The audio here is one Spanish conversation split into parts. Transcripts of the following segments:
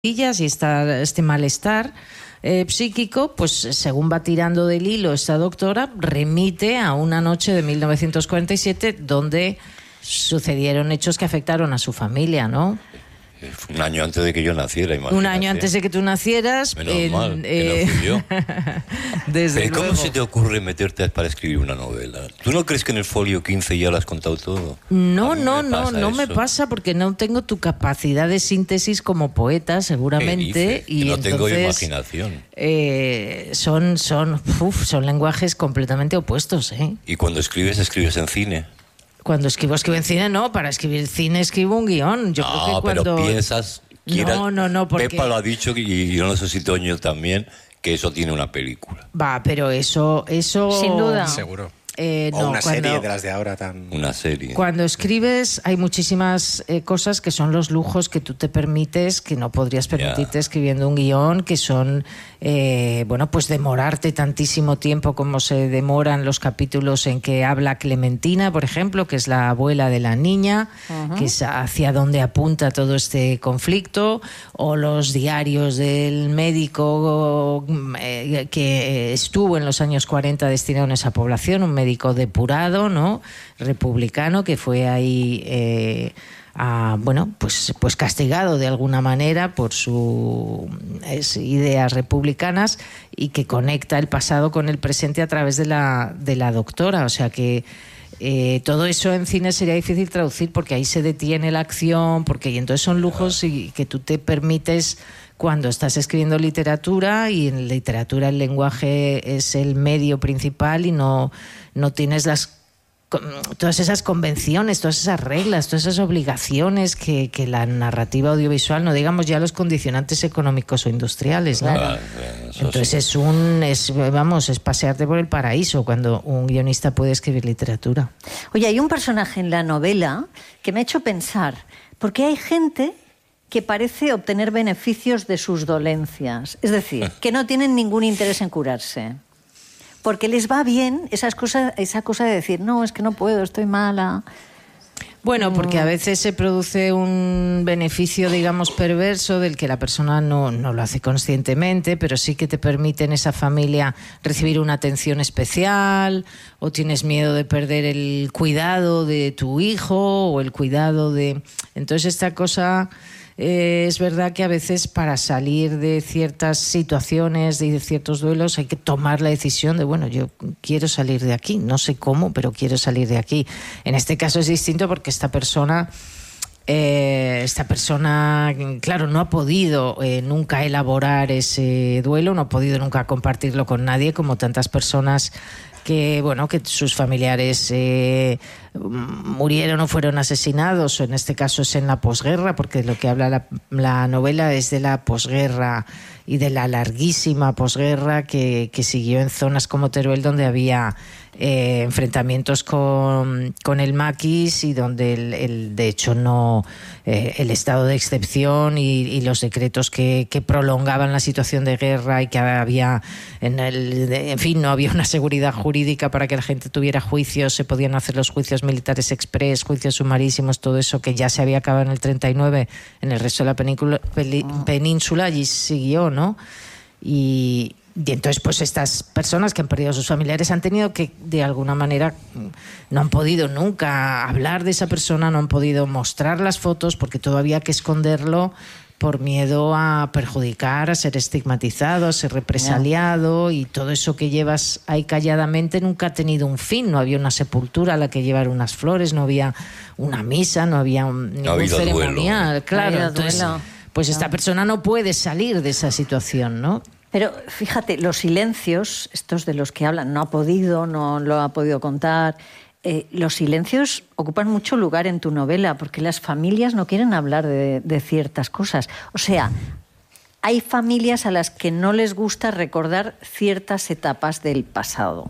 y este malestar psíquico, pues según va tirando del hilo esta doctora, remite a una noche de 1947 donde sucedieron hechos que afectaron a su familia, ¿no? Un año antes de que yo naciera, imagínate. Un año antes de que tú nacieras. Menos mal, que no fui yo. Desde Pero ¿cómo luego. se te ocurre meterte para escribir una novela? ¿Tú no crees que en el folio 15 ya lo has contado todo? No me pasa porque no tengo tu capacidad de síntesis como poeta, seguramente. Y no tengo imaginación. Son lenguajes completamente opuestos, ¿eh? Y cuando escribes en cine. Cuando escribo en cine, no. Para escribir cine escribo un guión. Yo creo que cuando... pero piensas... No, porque... Pepa lo ha dicho y yo no sé si Toño también, que eso tiene una película. Va, pero eso... Sin duda. Seguro. O una serie de las de ahora Una serie. Cuando escribes hay muchísimas cosas que son los lujos que tú te permites, que no podrías permitirte escribiendo un guión, que son, pues demorarte tantísimo tiempo como se demoran los capítulos en que habla Clementina, por ejemplo, que es la abuela de la niña, que es hacia donde apunta todo este conflicto, o los diarios del médico que estuvo en los años 40 destinado a esa población, un médico depurado, ¿no? Republicano, que fue ahí pues castigado de alguna manera por sus ideas republicanas, y que conecta el pasado con el presente a través de la doctora. O sea que todo eso en cine sería difícil traducir, porque ahí se detiene la acción, y entonces son lujos y que tú te permites cuando estás escribiendo literatura, y en literatura el lenguaje es el medio principal y no tienes todas esas convenciones, todas esas reglas, todas esas obligaciones que la narrativa audiovisual, no digamos ya los condicionantes económicos o industriales, ¿no? Entonces es pasearte por el paraíso cuando un guionista puede escribir literatura. Oye, hay un personaje en la novela que me ha hecho pensar, porque hay gente que parece obtener beneficios de sus dolencias, es decir, que no tienen ningún interés en curarse, porque les va bien esa cosa de decir, no, es que no puedo, estoy mala. Bueno, porque a veces se produce un beneficio, digamos, perverso, del que la persona no lo hace conscientemente, pero sí que te permite en esa familia recibir una atención especial, o tienes miedo de perder el cuidado de tu hijo o el cuidado de... Entonces esta cosa... es verdad que a veces para salir de ciertas situaciones y de ciertos duelos hay que tomar la decisión de, bueno, yo quiero salir de aquí, no sé cómo, pero quiero salir de aquí. En este caso es distinto porque esta persona, claro, no ha podido nunca elaborar ese duelo, no ha podido nunca compartirlo con nadie, como tantas personas que sus familiares murieron o fueron asesinados, o en este caso es en la posguerra, porque lo que habla la novela es de la posguerra y de la larguísima posguerra que siguió en zonas como Teruel, donde había enfrentamientos con el maquis, y donde de hecho el estado de excepción y los decretos que prolongaban la situación de guerra, y que había no había una seguridad jurídica para que la gente tuviera juicios, se podían hacer los juicios militares express, juicios sumarísimos, todo eso que ya se había acabado en el 39, en el resto de la península allí siguió, ¿no? Y entonces, pues estas personas que han perdido a sus familiares han tenido que, de alguna manera, no han podido nunca hablar de esa persona, no han podido mostrar las fotos, porque todo había que esconderlo por miedo a perjudicar, a ser estigmatizado, a ser represaliado, y todo eso que llevas ahí calladamente nunca ha tenido un fin. No había una sepultura a la que llevar unas flores, no había una misa, no había ningún ceremonial. Duelo. Claro, entonces, pues esta persona no puede salir de esa situación, ¿no? Pero fíjate, los silencios, estos de los que hablan, no lo ha podido contar, los silencios ocupan mucho lugar en tu novela, porque las familias no quieren hablar de ciertas cosas. O sea, hay familias a las que no les gusta recordar ciertas etapas del pasado.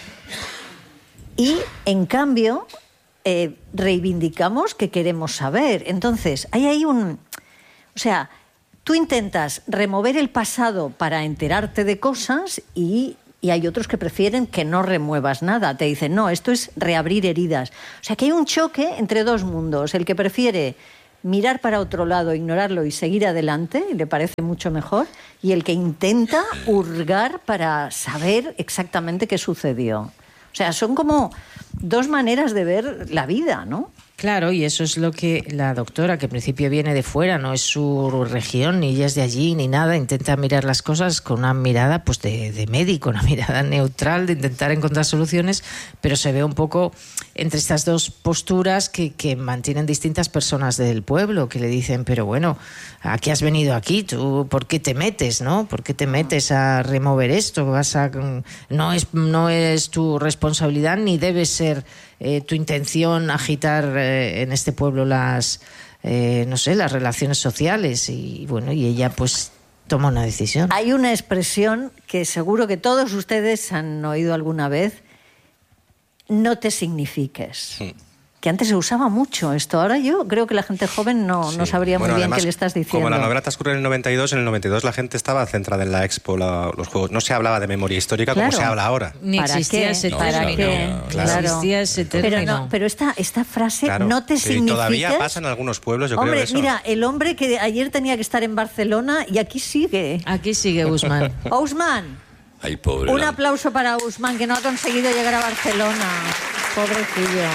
Y, en cambio, reivindicamos que queremos saber. Entonces, hay ahí O sea, tú intentas remover el pasado para enterarte de cosas, y hay otros que prefieren que no remuevas nada. Te dicen, no, esto es reabrir heridas. O sea, que hay un choque entre dos mundos. El que prefiere mirar para otro lado, ignorarlo y seguir adelante, y le parece mucho mejor, y el que intenta hurgar para saber exactamente qué sucedió. O sea, son como dos maneras de ver la vida, ¿no? Claro, y eso es lo que la doctora, que en principio viene de fuera, no es su región, ni ella es de allí, ni nada, intenta mirar las cosas con una mirada pues de médico, una mirada neutral, de intentar encontrar soluciones, pero se ve un poco entre estas dos posturas que mantienen distintas personas del pueblo, que le dicen, pero bueno, ¿a qué has venido aquí? ¿Tú por qué te metes, no? ¿Por qué te metes a remover esto? No es tu responsabilidad, ni debe ser tu intención agitar en este pueblo las relaciones sociales, y bueno, y ella pues toma una decisión. Hay una expresión que seguro que todos ustedes han oído alguna vez: no te signifiques. Que antes se usaba mucho esto. Ahora yo creo que la gente joven no sabría muy bien además, qué le estás diciendo. Como la novela transcurre en el 92 la gente estaba centrada en la Expo, los Juegos. No se hablaba de memoria histórica como se habla ahora. Ni existía ese término. Existía ese término. Pero esta frase, no te signifiques... Y todavía pasa en algunos pueblos, yo creo eso. Mira, el hombre que ayer tenía que estar en Barcelona y aquí sigue. Aquí sigue Usman. Usman. Ay, pobre. Un aplauso para Usman, que no ha conseguido llegar a Barcelona. Pobrecillo.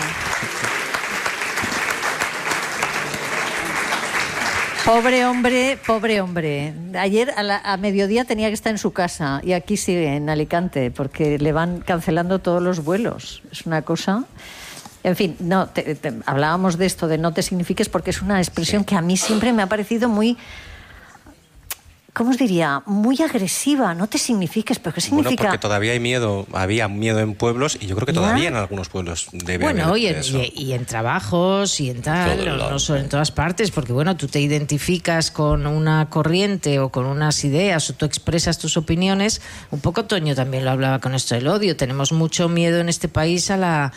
Pobre hombre. Ayer a mediodía tenía que estar en su casa y aquí sigue, en Alicante, porque le van cancelando todos los vuelos. Es una cosa... En fin, hablábamos de esto, de no te signifiques, porque es una expresión que a mí siempre me ha parecido muy... ¿Cómo os diría? Muy agresiva. No te signifiques, pero ¿qué significa? Bueno, porque todavía había miedo en pueblos, y yo creo que todavía en algunos pueblos debe haber eso. Y en trabajos y en tal, no solo en todas partes, porque bueno, tú te identificas con una corriente o con unas ideas, o tú expresas tus opiniones. Un poco Toño también lo hablaba con esto del odio. Tenemos mucho miedo en este país a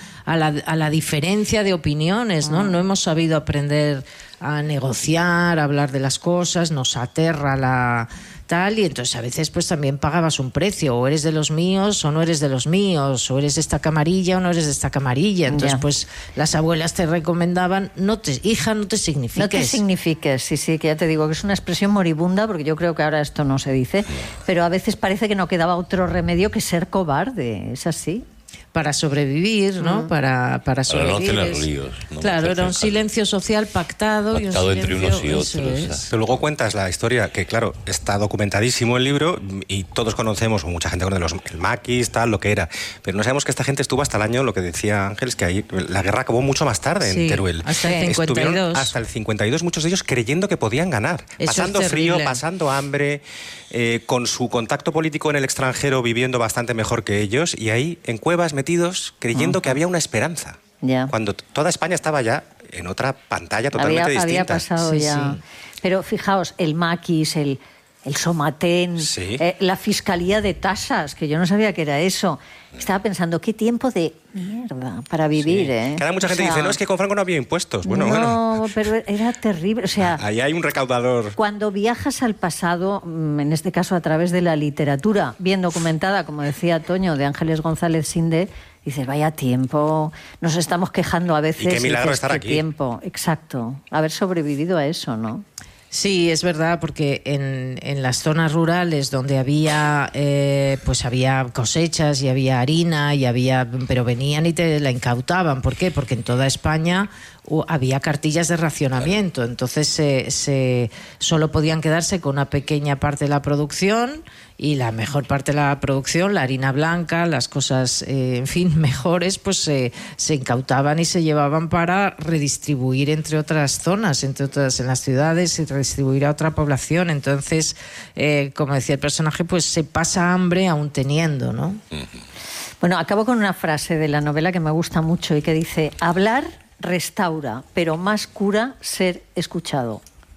la diferencia de opiniones, ¿no? No hemos sabido aprender a negociar, a hablar de las cosas, nos aterra la tal, y entonces a veces pues también pagabas un precio, o eres de los míos o no eres de los míos, o eres de esta camarilla o no eres de esta camarilla. Entonces pues las abuelas te recomendaban, hija, no te signifiques. No te signifiques, sí, que ya te digo que es una expresión moribunda, porque yo creo que ahora esto no se dice, pero a veces parece que no quedaba otro remedio que ser cobarde, es así. Para sobrevivir, ¿no? Para sobrevivir. Para no tener líos, ¿no? Claro, era un silencio social pactado y un silencio entre unos y otros. Pero luego cuentas la historia, que claro, está documentadísimo el libro, y todos conocemos, o mucha gente conoce el maquis, tal, lo que era. Pero no sabemos que esta gente estuvo hasta el año, lo que decía Ángeles, que ahí la guerra acabó mucho más tarde en Teruel. Hasta el 52. Estuvieron hasta el 52, muchos de ellos creyendo que podían ganar. Eso pasando frío, pasando hambre, con su contacto político en el extranjero, viviendo bastante mejor que ellos, y ahí en cuevas metidos, creyendo que había una esperanza. Cuando toda España estaba ya en otra pantalla totalmente distinta. Había pasado ya. Pero fijaos, el maquis, el somatén, la fiscalía de tasas, que yo no sabía que era eso. Estaba pensando, qué tiempo de mierda para vivir, ¿eh? Que ahora mucha gente dice, no, es que con Franco no había impuestos. Bueno. Pero era terrible. O sea, ahí hay un recaudador. Cuando viajas al pasado, en este caso a través de la literatura, bien documentada, como decía Toño, de Ángeles González Sinde, dices, vaya tiempo, nos estamos quejando a veces. Y qué milagro estar qué aquí. Tiempo, exacto. Haber sobrevivido a eso, ¿no? Sí, es verdad, porque en las zonas rurales donde había había cosechas y había harina pero venían y te la incautaban. ¿Por qué? Porque en toda España había cartillas de racionamiento, entonces solo podían quedarse con una pequeña parte de la producción, y la mejor parte de la producción, la harina blanca, las cosas, mejores, pues se incautaban y se llevaban para redistribuir entre otras zonas, entre otras en las ciudades, y redistribuir a otra población. Entonces, como decía el personaje, pues se pasa hambre aún teniendo, ¿no? Bueno, acabo con una frase de la novela que me gusta mucho y que dice: hablar restaura, pero más cura ser escuchado.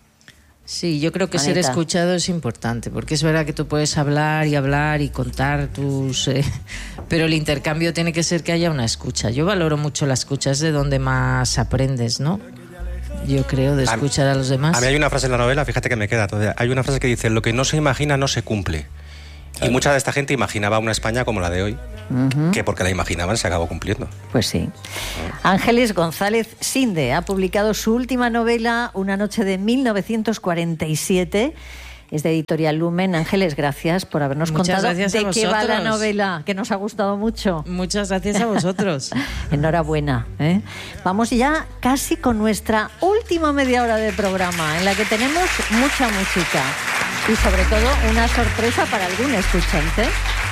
Sí, yo creo que ser escuchado es importante, porque es verdad que tú puedes hablar y contar tus... pero el intercambio tiene que ser que haya una escucha. Yo valoro mucho la escucha, es de donde más aprendes, ¿no? Yo creo, de escuchar a los demás. A mí hay una frase en la novela, fíjate que me queda todavía. Hay una frase que dice, lo que no se imagina no se cumple. Y mucha de esta gente imaginaba una España como la de hoy. que porque la imaginaban se acabó cumpliendo. Pues sí. Ángeles González Sinde ha publicado su última novela, Una noche de 1947. Es de Editorial Lumen. Ángeles, gracias por habernos contado de qué va la novela, que nos ha gustado mucho. Muchas gracias a vosotros. Enhorabuena. Vamos ya casi con nuestra última media hora de programa, en la que tenemos mucha música y sobre todo una sorpresa para algún escuchante.